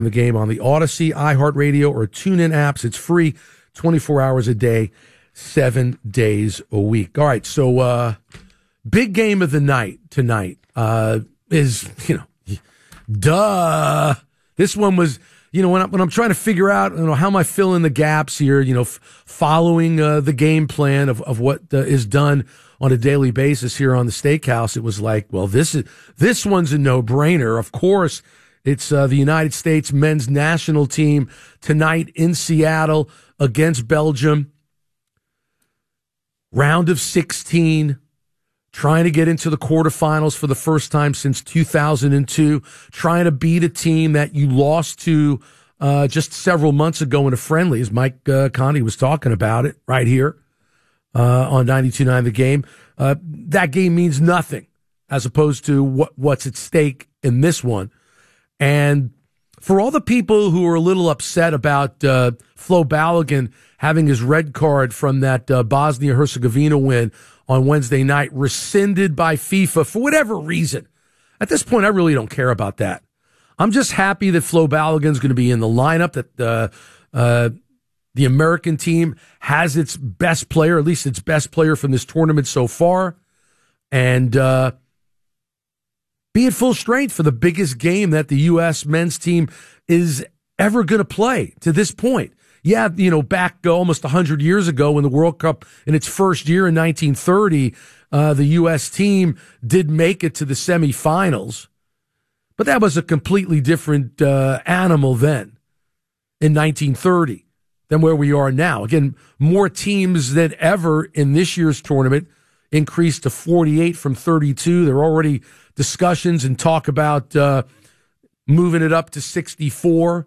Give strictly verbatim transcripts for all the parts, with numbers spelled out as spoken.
The Game on the Odyssey, iHeartRadio, or TuneIn apps. It's free twenty-four hours a day, seven days a week. All right, so uh, big game of the night tonight uh, is, you know, duh. This one was, you know, when, I, when I'm trying to figure out, you know, how am I filling the gaps here, you know, f- following uh, the game plan of, of what uh, is done on a daily basis here on the Steakhouse, it was like, well, this is this one's a no-brainer. Of course, it's uh, the United States men's national team tonight in Seattle against Belgium. Round of sixteen, trying to get into the quarterfinals for the first time since two thousand two, trying to beat a team that you lost to uh, just several months ago in a friendly, as Mike uh, Conti was talking about it right here uh, on ninety-two point nine The Game. Uh, that game means nothing as opposed to what, what's at stake in this one. And for all the people who are a little upset about uh, Flo Balogun having his red card from that uh, Bosnia-Herzegovina win on Wednesday night rescinded by FIFA for whatever reason, at this point, I really don't care about that. I'm just happy that Flo Balogun's going to be in the lineup, that uh, uh, the American team has its best player, at least its best player from this tournament so far, and uh be at full strength for the biggest game that the U S men's team is ever going to play to this point. Yeah, you know, back almost one hundred years ago when the World Cup in its first year in nineteen thirty, uh, the U S team did make it to the semifinals. But that was a completely different uh, animal then in nineteen thirty than where we are now. Again, more teams than ever in this year's tournament, increased to forty-eight from thirty-two. There are already discussions and talk about uh, moving it up to sixty-four.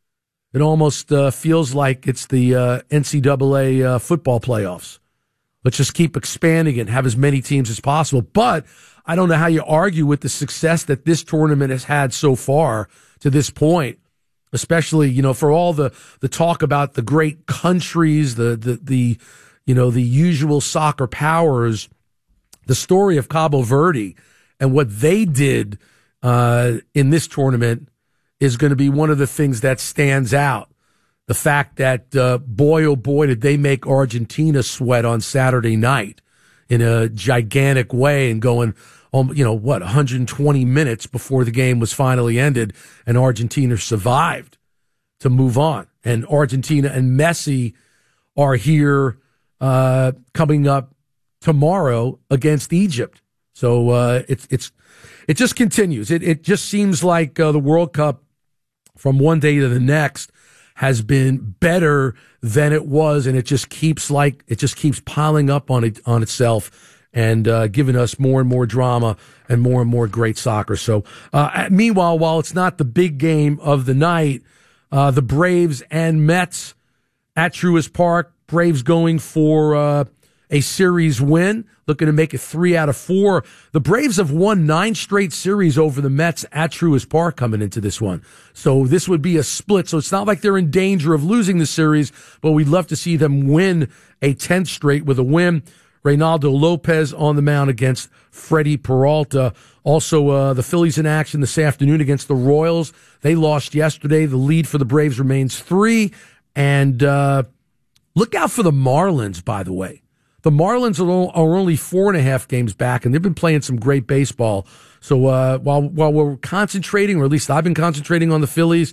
It almost uh, feels like it's the uh, N C double A uh, football playoffs. Let's just keep expanding it and have as many teams as possible. But I don't know how you argue with the success that this tournament has had so far to this point, especially, you know, for all the, the talk about the great countries, the, the, the, you know, the usual soccer powers. The story of Cabo Verde and what they did uh, in this tournament is going to be one of the things that stands out. The fact that, uh, boy, oh boy, did they make Argentina sweat on Saturday night in a gigantic way and going, um, you know, what, one hundred twenty minutes before the game was finally ended, and Argentina survived to move on. And Argentina and Messi are here uh, coming up tomorrow against Egypt. So uh, it's it's it just continues. It it just seems like uh, the World Cup from one day to the next has been better than it was, and it just keeps like it just keeps piling up on it on itself and uh, giving us more and more drama and more and more great soccer. So uh, meanwhile, while it's not the big game of the night, uh, the Braves and Mets at Truist Park. Braves going for uh, a series win, looking to make it three out of four. The Braves have won nine straight series over the Mets at Truist Park coming into this one. So this would be a split. So it's not like they're in danger of losing the series, but we'd love to see them win a tenth straight with a win. Reynaldo Lopez on the mound against Freddie Peralta. Also, uh, the Phillies in action this afternoon against the Royals. They lost yesterday. The lead for the Braves remains three. And uh, look out for the Marlins, by the way. The Marlins are only four and a half games back, and they've been playing some great baseball. So uh, while while we're concentrating, or at least I've been concentrating on the Phillies,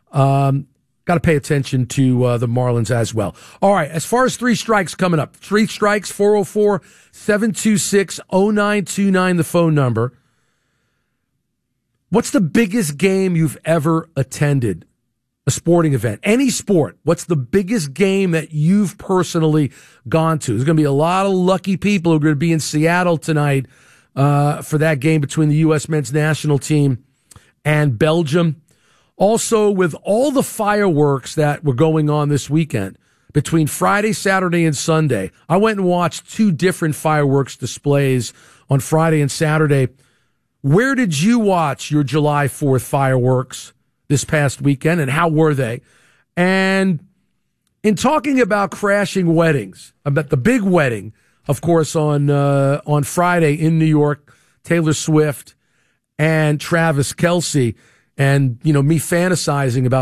um, got to pay attention to uh, the Marlins as well. All right, as far as three strikes coming up, three strikes, four oh four, seven two six, oh nine two nine, the phone number. What's the biggest game you've ever attended? A sporting event, any sport. What's the biggest game that you've personally gone to? There's going to be a lot of lucky people who are going to be in Seattle tonight uh, for that game between the U S men's national team and Belgium. Also, with all the fireworks that were going on this weekend, between Friday, Saturday, and Sunday, I went and watched two different fireworks displays on Friday and Saturday. Where did you watch your July fourth fireworks this past weekend, and how were they? And in talking about crashing weddings, about the big wedding, of course, on uh, on Friday in New York, Taylor Swift and Travis Kelce, And, you know, me fantasizing about